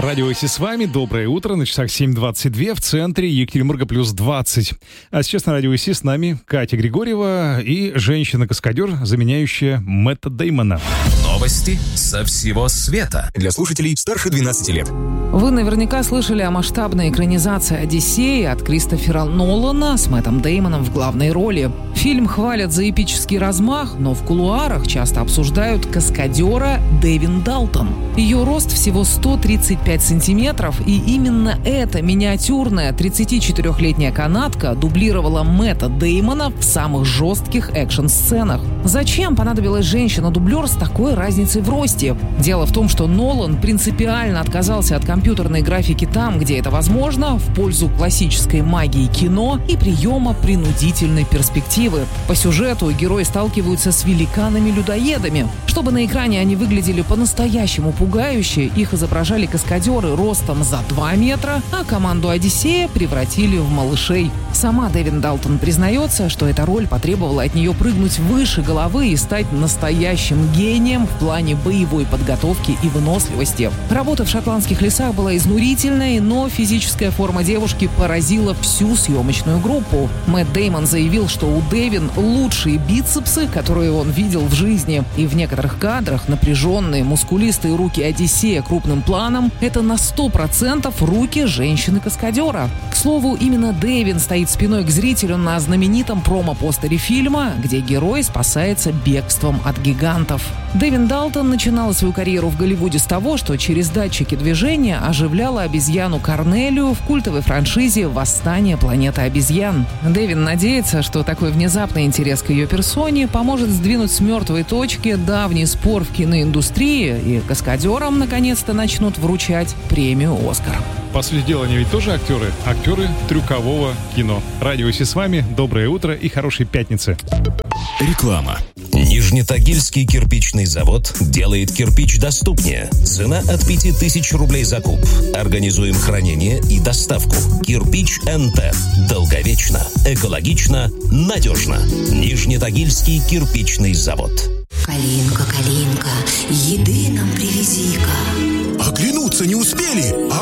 Радио Си с вами. Доброе утро. На часах 7:22 в центре Екатеринбурга плюс 20. А сейчас на Радио Си с нами Катя Григорьева и женщина-каскадер, заменяющая Мэтта Дэймона. Новости со всего света. Для слушателей старше 12 лет. Вы наверняка слышали о масштабной экранизации «Одиссеи» от Кристофера Нолана с Мэттом Дэймоном в главной роли. Фильм хвалят за эпический размах, но в кулуарах часто обсуждают каскадера Девин Далтон. Ее рост всего 135 сантиметров, и именно эта миниатюрная 34-летняя канадка дублировала Мэтта Дэймона в самых жестких экшн-сценах. Зачем понадобилась женщина-дублер с такой разницей в росте? Дело в том, что Нолан принципиально отказался от компьютерной графики там, где это возможно, в пользу классической магии кино и приема принудительной перспективы. По сюжету герои сталкиваются с великанами-людоедами. Чтобы на экране они выглядели по-настоящему пугающе, их изображали каскадеры ростом за 2 метра, а команду «Одиссея» превратили в малышей. Сама Девин Далтон признается, что эта роль потребовала от нее прыгнуть выше головы и стать настоящим гением в плане боевой подготовки и выносливости. Работа в шотландских лесах была изнурительной, но физическая форма девушки поразила всю съемочную группу. Мэтт Дэймон заявил, что у Девин лучшие бицепсы, которые он видел в жизни. И в некоторых кадрах напряженные, мускулистые руки Одиссея крупным планом — это на 100% руки женщины-каскадера. К слову, именно Девин стоит спиной к зрителю на знаменитом промо-постере фильма, где герой спасается бегством от гигантов. Девин Далтон начинала свою карьеру в Голливуде с того, что через датчики движения оживляла обезьяну Корнелию в культовой франшизе «Восстание планеты обезьян». Девин надеется, что такой внезапный интерес к ее персоне поможет сдвинуть с мертвой точки давний спор в киноиндустрии, и каскадерам наконец-то начнут вручать премию «Оскар». По сути дела, они ведь тоже актеры. Актеры трюкового кино. Радио Си с вами. Доброе утро и хорошей пятницы. Реклама. Нижнетагильский кирпичный завод делает кирпич доступнее. Цена от 5000 рублей за куб. Организуем хранение и доставку. Кирпич НТ. Долговечно, экологично, надежно. Нижнетагильский кирпичный завод. Калинка, Калинка, еды нам привези-ка. Оглянуться не успели, а